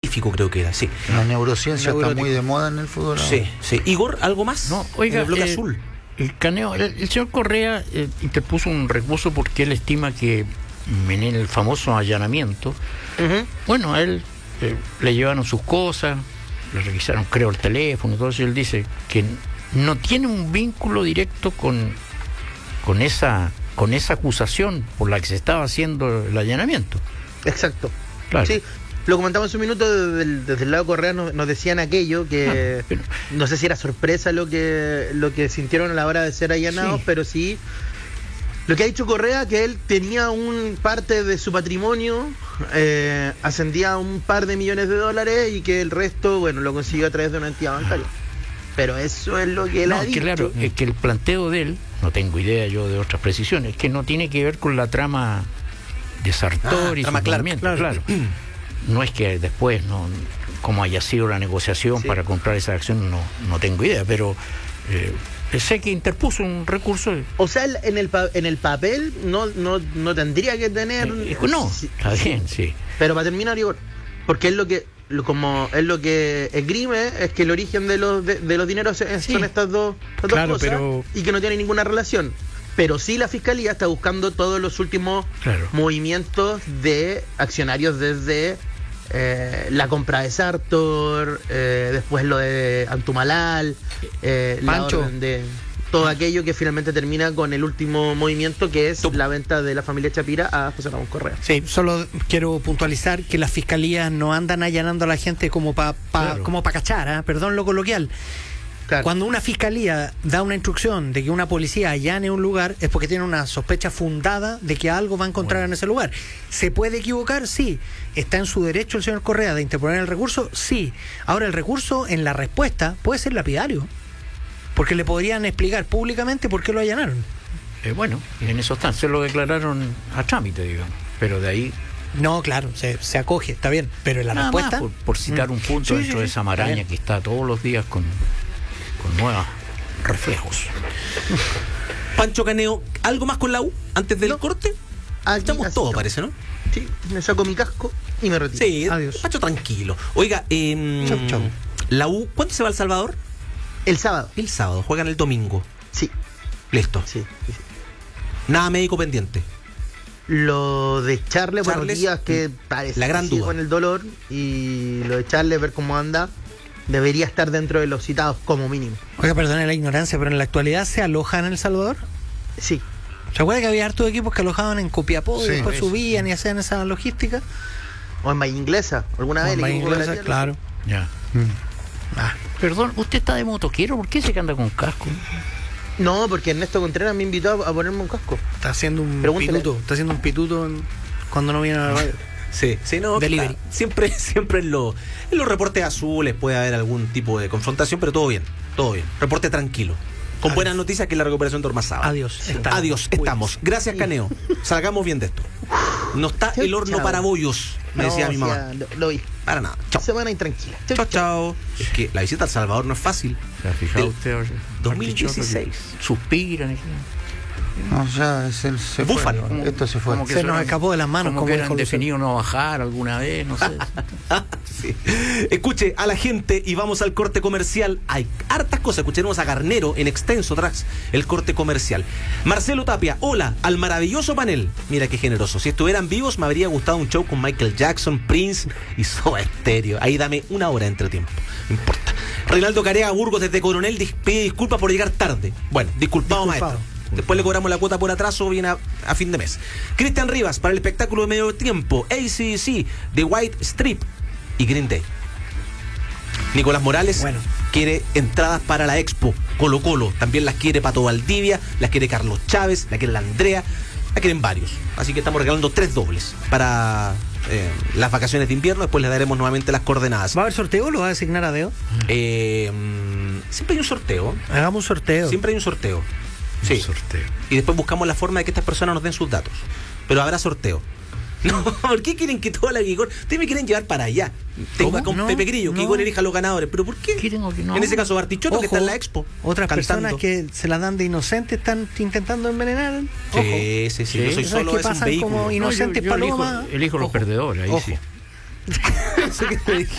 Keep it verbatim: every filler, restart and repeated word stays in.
científico creo que era, sí. La neurociencia Neurótico. está muy de moda en el fútbol. Sí, sí. Igor, ¿algo más? No, oiga, en el bloque eh, azul. El Caneo, el, el señor Correa eh, interpuso un recurso porque él estima que en el famoso allanamiento, Uh-huh. bueno, a él eh, le llevaron sus cosas, le revisaron, creo, el teléfono, todo eso, y él dice que no tiene un vínculo directo con, con esa con esa acusación por la que se estaba haciendo el allanamiento. Exacto. Claro. Sí, lo comentamos hace un minuto desde el, desde el lado Correa, nos, nos decían aquello que Ah, pero- no sé si era sorpresa lo que lo que sintieron a la hora de ser allanados, Sí. pero sí lo que ha dicho Correa, que él tenía un parte de su patrimonio, eh, ascendía a un par de millones de dólares y que el resto, bueno, lo consiguió a través de una entidad bancaria. Pero eso es lo que él No, ha es dicho. que claro, es que el planteo de él, no tengo idea yo de otras precisiones, que no tiene que ver con la trama de Sartori Ah, y trama su Clark, movimiento, claro. claro. No es que después, no, como haya sido la negociación Sí. para comprar esa acción, no, no tengo idea, pero eh, sé que interpuso un recurso. O sea, el- en el pa- en el papel no no no tendría que tener. eh, no, Sí, está bien, sí. Pero para terminar, Igor, porque es lo que lo- como es lo que esgrime es que el origen de los de, de los dineros es- Sí. son estas dos, estas Claro, dos cosas pero- y que no tienen ninguna relación. Pero sí la fiscalía está buscando todos los últimos Claro. movimientos de accionarios desde eh, la compra de Sartor, eh, después lo de Antumalal, eh, la Pancho. orden de todo aquello que finalmente termina con el último movimiento, que es Tú- la venta de la familia Chapira a José Ramón Correa. Sí, solo quiero puntualizar que las fiscalías no andan allanando a la gente como para pa, Claro. como pa cachar, ¿ah? Perdón lo coloquial. Claro. Cuando una fiscalía da una instrucción de que una policía allane un lugar es porque tiene una sospecha fundada de que algo va a encontrar en ese lugar. ¿Se puede equivocar? Sí. ¿Está en su derecho el señor Correa de interponer el recurso? Sí. Ahora, el recurso en la respuesta puede ser lapidario, porque le podrían explicar públicamente por qué lo allanaron. Eh, bueno, en eso están, se lo declararon a trámite, digamos, pero de ahí No, claro, se, se acoge, está bien, pero en la nada respuesta... más, por, por citar Mm. un punto Sí, dentro sí, de sí, esa está maraña bien. que está todos los días con, con nuevos reflejos. Pancho Caneo, ¿algo más con la U antes del No. corte? Aquí, Estamos así todos, estamos. parece, ¿no? Sí, me saco mi casco y me retiro. Sí, Adiós. Pancho tranquilo. Oiga, eh, Chau, chau. la U, ¿cuándo se va a El Salvador? El sábado. El sábado, juegan el domingo. Sí, Listo. sí, sí. Nada médico pendiente. Lo de Charles, buenos Charles, días, que parece la gran que sigue duda. con el dolor, y lo de Charles, ver cómo anda, debería estar dentro de los citados como mínimo. Oiga, perdone la ignorancia, pero en la actualidad se alojan en El Salvador. Sí, ¿Se acuerda que había hartos equipos que alojaban en Copiapó y Sí, después sí, subían y hacían esa logística? o en Bahía Inglesa, alguna vez. el Bahía equipo de la Inglesa, tierra. claro. Ya. Ah, Perdón, ¿usted está de motoquero? ¿Por qué se anda con casco? No, porque Ernesto Contreras me invitó a a ponerme un casco. está haciendo un Pregúntele. pituto, está haciendo un pituto en- cuando no viene a la radio. Sí, sí, no. Delivery. claro. Siempre, siempre en, lo- en los reportes azules puede haber algún tipo de confrontación, pero todo bien, todo bien. Reporte tranquilo. Con Adiós. buenas noticias que la recuperación de Ormazábal. Adiós. Estamos. Adiós, estamos. Gracias, Caneo. Salgamos bien de esto. No está Chau, el horno chao. para bollos, me decía No, mi o mamá. sea, lo, lo vi. Para nada. Chao. Semana intranquila. Chau, Chao, chau. chao. Es que la visita al Salvador no es fácil. ¿Se ha fijado Del usted? oye? dos mil dieciséis. Suspiran. y- No, ya es el, se fue. Búfalo. Esto se fue. Como que Se eso nos era- escapó de las manos, Como como que dijo eran Lucero. definido no bajar alguna vez, no sé. Sí. Escuche a la gente y vamos al corte comercial. Hay hartas cosas. Escucharemos a Garnero en extenso tras el corte comercial. Marcelo Tapia, hola al maravilloso panel. Mira qué generoso. Si estuvieran vivos, me habría gustado un show con Michael Jackson, Prince y Soda Stereo. Ahí dame una hora de entretiempo. No importa. Reinaldo Careaga Burgos desde Coronel dis- pide disculpas por llegar tarde. Bueno, disculpado, Disculpado. maestro. Después le cobramos la cuota por atraso, viene a, a fin de mes. Cristian Rivas, para el espectáculo de medio tiempo, A C D C, The White Strip y Green Day. Nicolás Morales Bueno. quiere entradas para la Expo Colo Colo. También las quiere Pato Valdivia, las quiere Carlos Chávez, la quiere la Andrea, la quieren varios. Así que estamos regalando tres dobles para eh, las vacaciones de invierno. Después les daremos nuevamente las coordenadas. ¿Va a haber sorteo o lo va a designar a dedo? Eh, mm, siempre hay un sorteo. Hagamos un sorteo. Siempre hay un sorteo. Sí. Un sorteo. Y después buscamos la forma de que estas personas nos den sus datos. Pero habrá sorteo. No, ¿por qué quieren que toda la Igor? Ustedes me quieren llevar para allá. Tengo ¿Cómo? acá un No, Pepe Grillo, que no. Igor elija a los ganadores. ¿Pero por qué? ¿Quieren o que no? En ese caso, Bartichotto, Ojo, que está en la Expo. Otras cantando. personas que se las dan de inocentes están intentando envenenar. Ojo. Sí, sí, sí. Sí. Yo soy ¿Sabes solo qué es un pasan vehículo. como No, inocentes yo- yo elijo- palomas? elijo los Ojo. perdedores, ahí Ojo. sí. Eso que te dije.